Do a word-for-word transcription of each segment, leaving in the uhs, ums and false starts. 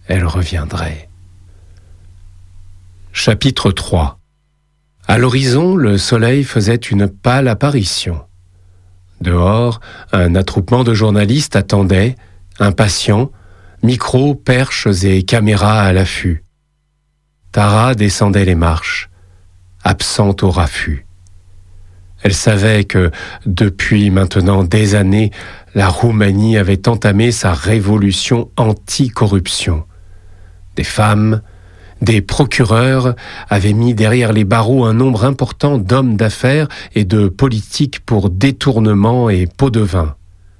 elle reviendrait. Chapitre trois. À l'horizon, le soleil faisait une pâle apparition. Dehors, un attroupement de journalistes attendait, impatients, micros, perches et caméras à l'affût. Tara descendait les marches, absente au raffut. Elle savait que, depuis maintenant des années, la Roumanie avait entamé sa révolution anti-corruption. Des femmes, des procureurs avaient mis derrière les barreaux un nombre important d'hommes d'affaires et de politiques pour détournement et pot de vin.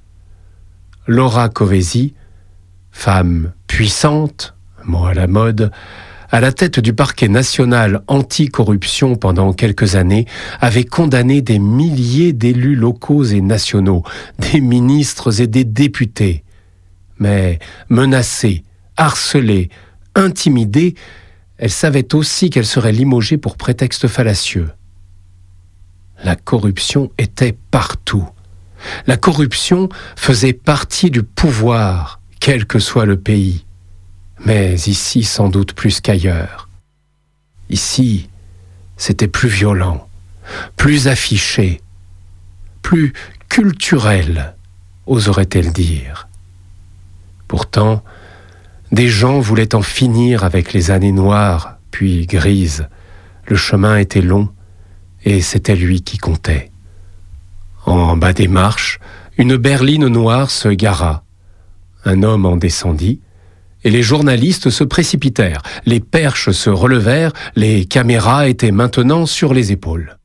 Laura Kövesi, femme puissante, mot à la mode, à la tête du parquet national anti-corruption pendant quelques années, avait condamné des milliers d'élus locaux et nationaux, des ministres et des députés. Mais menacée, harcelée, intimidée, elle savait aussi qu'elle serait limogée pour prétexte fallacieux. La corruption était partout. La corruption faisait partie du pouvoir, quel que soit le pays. Mais ici, sans doute plus qu'ailleurs. Ici, c'était plus violent, plus affiché, plus culturel, oserait-elle dire. Pourtant, des gens voulaient en finir avec les années noires, puis grises. Le chemin était long, et c'était lui qui comptait. En bas des marches, une berline noire se gara. Un homme en descendit, et les journalistes se précipitèrent, les perches se relevèrent, les caméras étaient maintenant sur les épaules.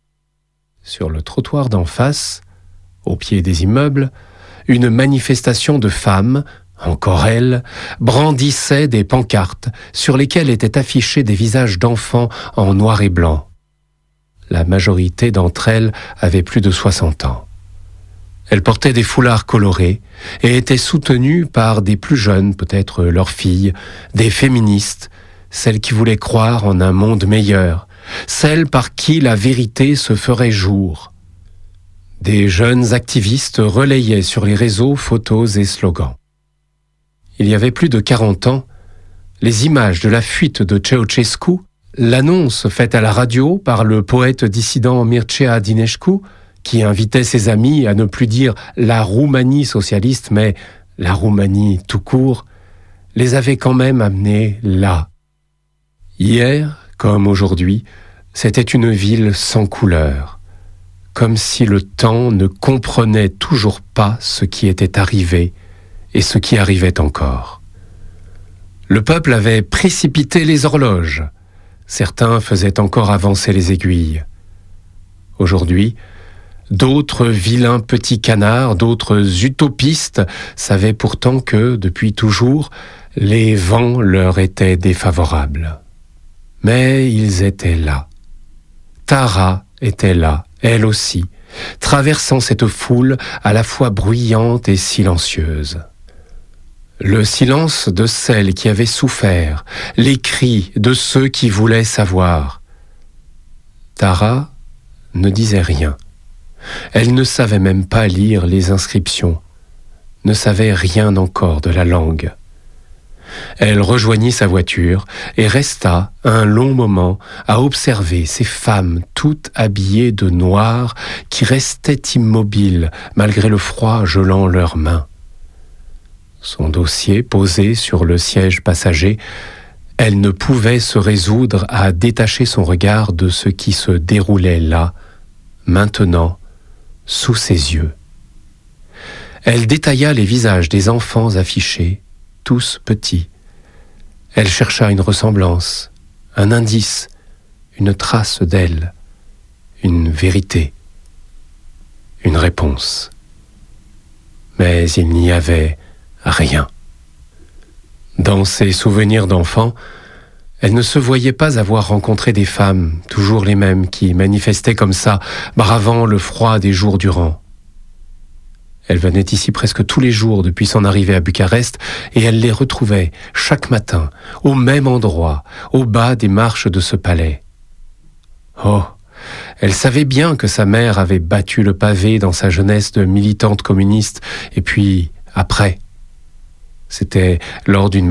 Sur le trottoir d'en face, au pied des immeubles, une manifestation de femmes, encore elles, brandissaient des pancartes sur lesquelles étaient affichés des visages d'enfants en noir et blanc. La majorité d'entre elles avaient plus de soixante ans. Elles portaient des foulards colorés et étaient soutenues par des plus jeunes, peut-être leurs filles, des féministes, celles qui voulaient croire en un monde meilleur, celles par qui la vérité se ferait jour. Des jeunes activistes relayaient sur les réseaux photos et slogans. Il y avait plus de quarante ans, les images de la fuite de Ceausescu, l'annonce faite à la radio par le poète dissident Mircea Dinescu, qui invitait ses amis à ne plus dire la Roumanie socialiste, mais la Roumanie tout court, les avait quand même amenés là. Hier, comme aujourd'hui, c'était une ville sans couleur, comme si le temps ne comprenait toujours pas ce qui était arrivé et ce qui arrivait encore. Le peuple avait précipité les horloges. Certains faisaient encore avancer les aiguilles. Aujourd'hui, d'autres vilains petits canards, d'autres utopistes savaient pourtant que, depuis toujours, les vents leur étaient défavorables. Mais ils étaient là. Tara était là, elle aussi, traversant cette foule à la fois bruyante et silencieuse. Le silence de celles qui avaient souffert, les cris de ceux qui voulaient savoir. Tara ne disait rien. Elle ne savait même pas lire les inscriptions, ne savait rien encore de la langue. Elle rejoignit sa voiture et resta un long moment à observer ces femmes toutes habillées de noir qui restaient immobiles malgré le froid gelant leurs mains. Son dossier posé sur le siège passager, elle ne pouvait se résoudre à détacher son regard de ce qui se déroulait là, maintenant, sous ses yeux. Elle détailla les visages des enfants affichés, tous petits. Elle chercha une ressemblance, un indice, une trace d'elle, une vérité, une réponse. Mais il n'y avait rien. Dans ses souvenirs d'enfant, elle ne se voyait pas avoir rencontré des femmes, toujours les mêmes, qui manifestaient comme ça, bravant le froid des jours durant. Elle venait ici presque tous les jours depuis son arrivée à Bucarest et elle les retrouvait chaque matin, au même endroit, au bas des marches de ce palais. Oh, elle savait bien que sa mère avait battu le pavé dans sa jeunesse de militante communiste, et puis, après, c'était lors d'une